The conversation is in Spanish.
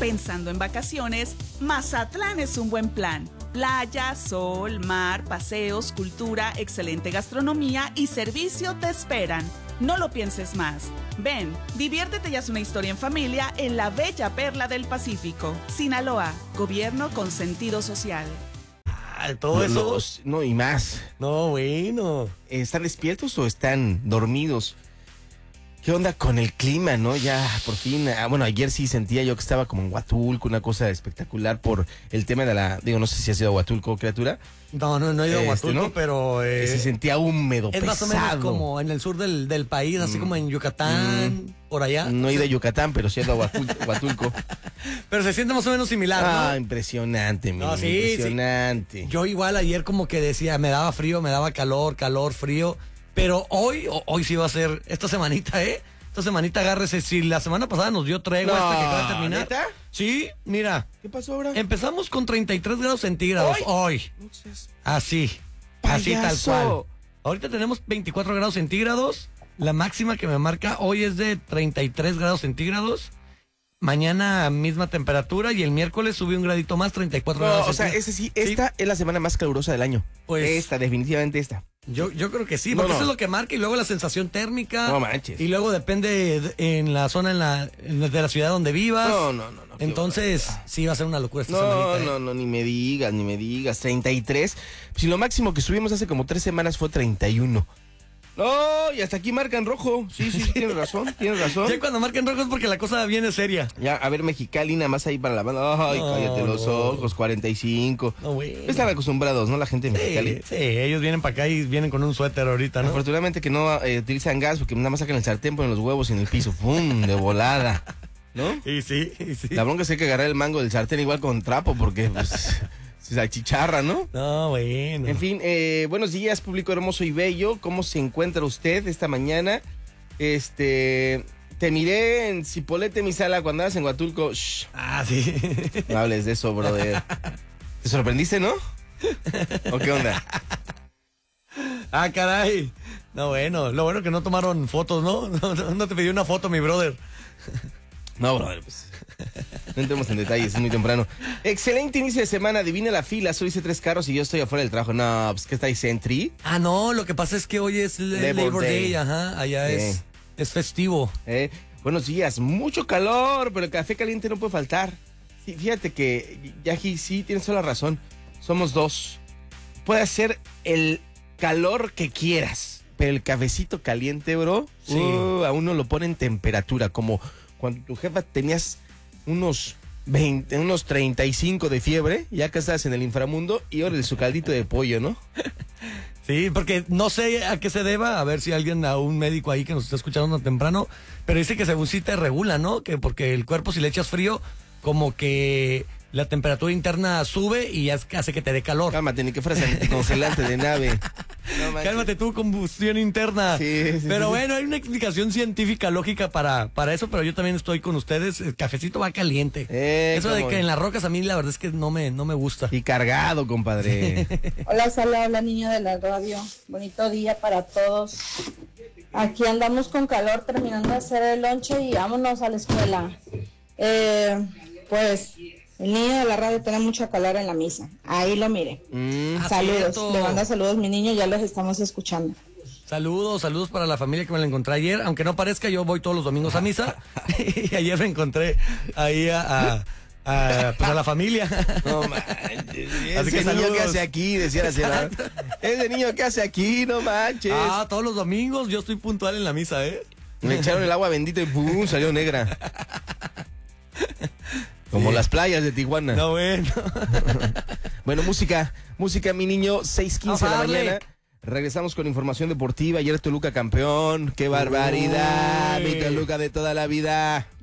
Pensando en vacaciones, Mazatlán es un buen plan. Playa, sol, mar, paseos, cultura, excelente gastronomía y servicio te esperan. No lo pienses más. Ven, diviértete y haz una historia en familia en la bella perla del Pacífico. Sinaloa, gobierno con sentido social. Todo eso. No, y más. No, bueno. ¿Están despiertos o están dormidos? ¿Qué onda con el clima, no? Ya, por fin, bueno, ayer sí sentía yo que estaba como en Huatulco, una cosa espectacular por el tema de no sé si ha sido a Huatulco, criatura. No he ido a Huatulco, ¿no? Pero... que se sentía húmedo, es pesado. más o menos como en el sur del país, así como en Yucatán, por allá. No he ido a Yucatán, pero sí he ido a Huatulco. Pero se siente más o menos similar, ¿no? Impresionante, No, sí, impresionante. Sí. Yo igual ayer como que decía, me daba frío, me daba calor, frío. Pero hoy sí va a ser, esta semanita, Esta semanita agárrese. Si la semana pasada nos dio tregua hasta que acaba de terminar. ¿Neta? Sí, mira. ¿Qué pasó ahora? Empezamos con 33 grados centígrados hoy. Así tal cual. Ahorita tenemos 24 grados centígrados. La máxima que me marca hoy es de 33 grados centígrados. Mañana misma temperatura y el miércoles sube un gradito más, 34 grados centígrados. Esta es la semana más calurosa del año. Pues, definitivamente esta. Yo creo que sí, porque eso es lo que marca y luego la sensación térmica. No manches. Y luego depende en la zona de la ciudad donde vivas. No. Entonces, sí va a ser una locura esta semanita. No, ni me digas. 33. Si lo máximo que subimos hace como 3 semanas fue 31. No, y hasta aquí marcan rojo. Sí, tienes razón. Ya cuando marcan rojo es porque la cosa viene seria. Ya, a ver, Mexicali, nada más ahí para la banda. Ay, cállate los ojos, 45. No, güey. Están acostumbrados, ¿no? La gente de Mexicali. Sí, ellos vienen para acá y vienen con un suéter ahorita, ¿no? Afortunadamente que no utilizan gas, porque nada más sacan el sartén, ponen los huevos en el piso. ¡Pum! De volada. ¿No? Y sí. La bronca es que hay que agarrar el mango del sartén igual con trapo, porque pues se achicharra, ¿no? No, bueno. En fin, buenos días, público hermoso y bello. ¿Cómo se encuentra usted esta mañana? Te miré en Cipolletti, mi sala, cuando andabas en Huatulco. Shh. Sí. No hables de eso, brother. ¿Te sorprendiste, no? ¿O qué onda? Caray. No, bueno. Lo bueno que no tomaron fotos, ¿no? No te pedí una foto, mi brother. No, brother, pues. No entremos en detalles, es muy temprano. Excelente inicio de semana, adivina la fila. Solo hice 3 carros y yo estoy afuera del trabajo. No, pues ¿qué está ahí, Sentry? No, lo que pasa es que hoy es Labor Day. Ajá, allá es festivo. Buenos días, mucho calor, pero el café caliente no puede faltar. Sí, fíjate que, Yaji, sí, tienes toda la razón. Somos 2. Puede hacer el calor que quieras, pero el cafecito caliente, bro, sí. A uno lo pone en temperatura, como cuando tu jefa tenías unos 35 de fiebre, ya que estás en el inframundo, y ahora su caldito de pollo, ¿no? Sí, porque no sé a qué se deba, a ver si alguien, a un médico ahí que nos está escuchando temprano, pero dice que según sí te regula, ¿no? Que porque el cuerpo, si le echas frío, como que la temperatura interna sube y hace que te dé calor. Cálmate, ni que fueras anticongelante de nave. No, cálmate tú, combustión interna. Sí, pero bueno, hay una explicación científica, lógica para eso, pero yo también estoy con ustedes. El cafecito va caliente. Eso de que en las rocas a mí la verdad es que no me gusta. Y cargado, compadre. Hola, niño de la radio. Bonito día para todos. Aquí andamos con calor terminando de hacer el lonche y vámonos a la escuela. Pues el niño de la radio tiene mucho calor en la misa. Ahí lo mire. Saludos. Cierto. Le manda saludos mi niño, ya los estamos escuchando. Saludos para la familia que me la encontré ayer. Aunque no parezca, yo voy todos los domingos a misa. Y ayer me encontré ahí a la familia. No manches. Así que ese saludos. niño que hace aquí, decía la señora. Ese niño que hace aquí, no manches. Todos los domingos yo estoy puntual en la misa, Me echaron el agua bendita y ¡pum! Salió negra. Como las playas de Tijuana. No, bueno. Bueno, música, mi niño, 6:15 de la Dale. mañana. Regresamos con información deportiva. Ayer Toluca campeón. ¡Qué barbaridad! Mi Toluca de toda la vida.